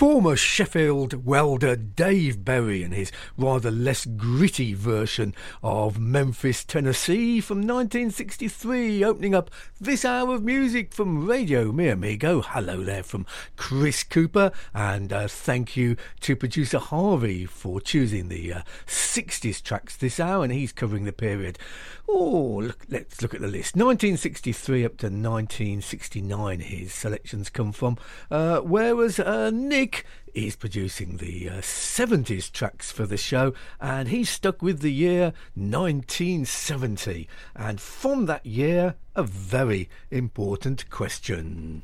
former Sheffield welder Dave Berry and his rather less gritty version of Memphis, Tennessee from 1963, opening up this hour of music from Radio Mi Amigo. Hello there from Chris Cooper, and thank you to producer Harvey for choosing the 60s tracks this hour, and he's covering the period. Let's look at the list. 1963 up to 1969 his selections come from, whereas Nick is producing the 70s tracks for the show, and he's stuck with the year 1970, and from that year a very important question.